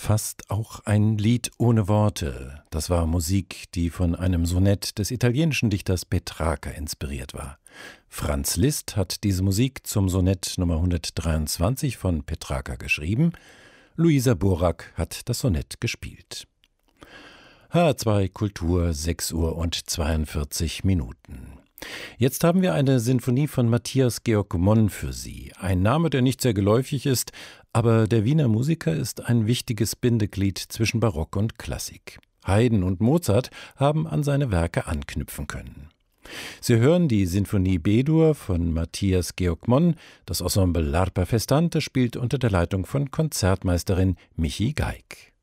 Fast auch ein Lied ohne Worte. Das war Musik, die von einem Sonett des italienischen Dichters Petrarca inspiriert war. Franz Liszt hat diese Musik zum Sonett Nummer 123 von Petrarca geschrieben. Luisa Burak hat das Sonett gespielt. HR2 Kultur, 6:42 Uhr. Jetzt haben wir eine Sinfonie von Matthias Georg Monn für Sie. Ein Name, der nicht sehr geläufig ist, aber der Wiener Musiker ist ein wichtiges Bindeglied zwischen Barock und Klassik. Haydn und Mozart haben an seine Werke anknüpfen können. Sie hören die Sinfonie B-Dur von Matthias Georg Monn. Das Ensemble L'Arpa Festante spielt unter der Leitung von Konzertmeisterin Michi Geig.